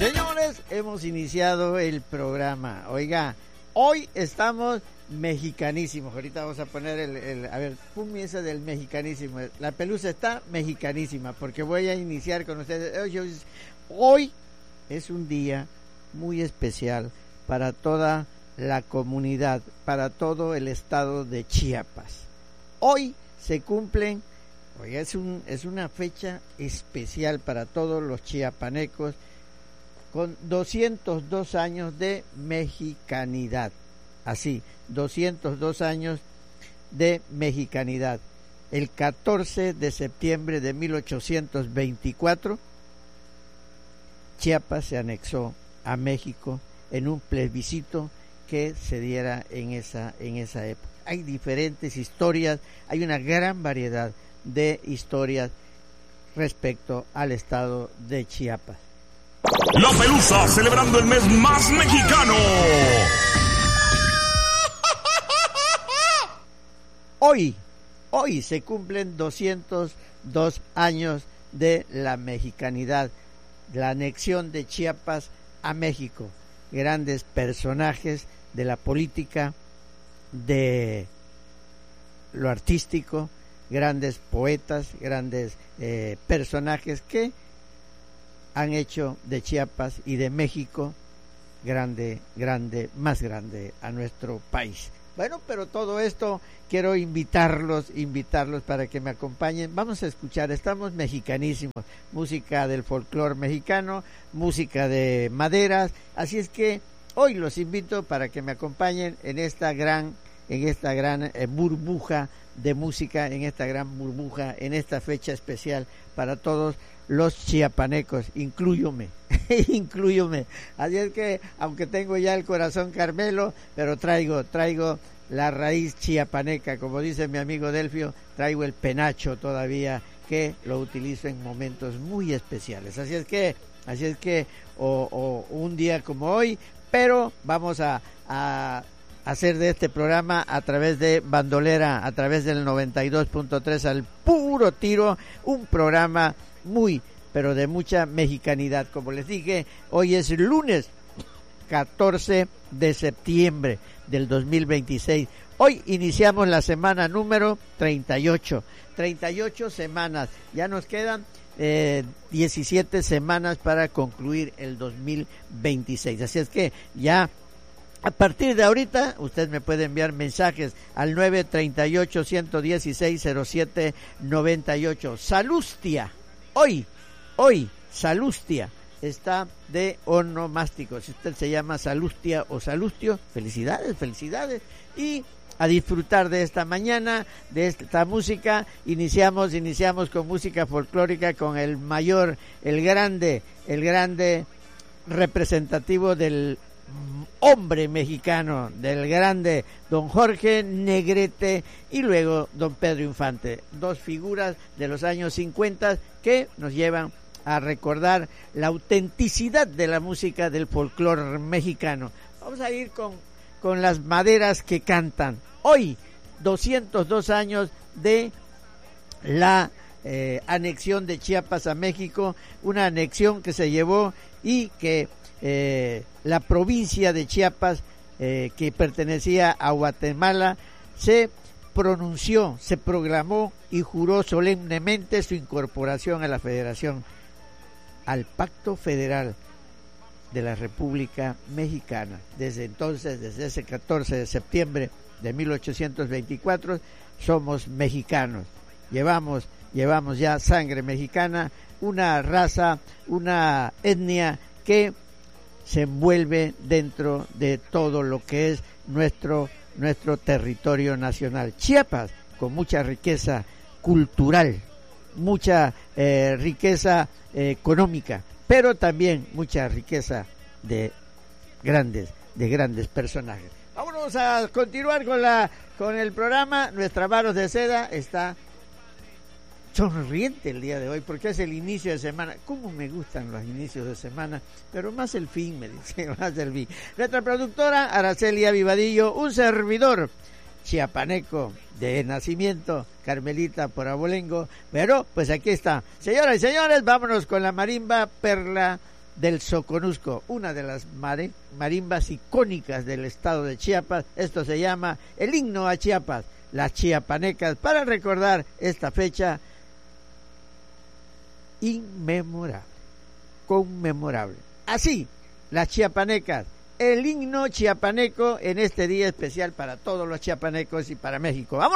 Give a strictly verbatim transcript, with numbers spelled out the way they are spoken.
Señores, hemos iniciado el programa. Oiga, hoy estamos mexicanísimos. Ahorita vamos a poner el, el a ver, pum, esa del mexicanísimo. La pelusa está mexicanísima porque voy a iniciar con ustedes. Hoy es un día muy especial para toda la comunidad, para todo el estado de Chiapas. Hoy se cumplen, oiga, es un es una fecha especial para todos los chiapanecos, con doscientos dos años de mexicanidad. Así, doscientos dos años de mexicanidad. El catorce de septiembre de mil ochocientos veinticuatro, Chiapas se anexó a México en un plebiscito que se diera en esa en esa época. Hay diferentes historias, hay una gran variedad de historias respecto al estado de Chiapas. La Pelusa, celebrando el mes más mexicano. Hoy, hoy se cumplen doscientos dos años de la mexicanidad, la anexión de Chiapas a México. Grandes personajes de la política, de lo artístico, grandes poetas, grandes eh, personajes que han hecho de Chiapas y de México grande, grande, más grande a nuestro país. Bueno, pero todo esto quiero invitarlos, invitarlos para que me acompañen. Vamos a escuchar, estamos mexicanísimos, música del folclore mexicano, música de maderas, así es que hoy los invito para que me acompañen en esta gran, en esta gran eh, burbuja de música, en esta gran burbuja, en esta fecha especial para todos los chiapanecos, incluyome, incluyome. Así es que, aunque tengo ya el corazón Carmelo, pero traigo, traigo la raíz chiapaneca, como dice mi amigo Delfio, traigo el penacho todavía, que lo utilizo en momentos muy especiales. Así es que, así es que, o, o un día como hoy, pero vamos a, a hacer de este programa a través de Bandolera, a través del noventa y dos punto tres al puro tiro, un programa muy, pero de mucha mexicanidad. Como les dije, hoy es lunes catorce de septiembre del dos mil veintiséis. Hoy iniciamos la semana número treinta y ocho. treinta y ocho semanas. Ya nos quedan eh, diecisiete semanas para concluir el dos mil veintiséis. Así es que ya a partir de ahorita, usted me puede enviar mensajes al nueve treinta y ocho, ciento dieciséis, cero siete noventa y ocho. Salustia, hoy, hoy, Salustia está de onomástico. Si usted se llama Salustia o Salustio, felicidades, felicidades. Y a disfrutar de esta mañana, de esta música. Iniciamos, iniciamos con música folclórica con el mayor, el grande, el grande representativo del hombre mexicano, del grande don Jorge Negrete y luego don Pedro Infante, dos figuras de los años cincuenta que nos llevan a recordar la autenticidad de la música del folclore mexicano. Vamos a ir con, con las maderas que cantan. Hoy, doscientos dos años de la eh, anexión de Chiapas a México, una anexión que se llevó y que Eh, la provincia de Chiapas, eh, que pertenecía a Guatemala, se pronunció, se proclamó y juró solemnemente su incorporación a la Federación, al Pacto Federal de la República Mexicana. Desde entonces, desde ese catorce de septiembre de mil ochocientos veinticuatro, somos mexicanos. Llevamos, llevamos ya sangre mexicana, una raza, una etnia que se envuelve dentro de todo lo que es nuestro nuestro territorio nacional. Chiapas, con mucha riqueza cultural, mucha eh, riqueza eh, económica, pero también mucha riqueza de grandes, de grandes personajes. Vámonos a continuar con la con el programa. Nuestra Varos de Seda está sonriente el día de hoy porque es el inicio de semana. Cómo me gustan los inicios de semana, pero más el fin, me dice, más el fin. Nuestra productora Aracelia Vivadillo, un servidor chiapaneco de nacimiento, Carmelita por Abolengo, pero pues aquí está. Señoras y señores, vámonos con la marimba Perla del Soconusco, una de las mare, marimbas icónicas del estado de Chiapas. Esto se llama el himno a Chiapas, las chiapanecas, para recordar esta fecha inmemorable, conmemorable. Así, las chiapanecas, el himno chiapaneco en este día especial para todos los chiapanecos y para México. ¡Vámonos!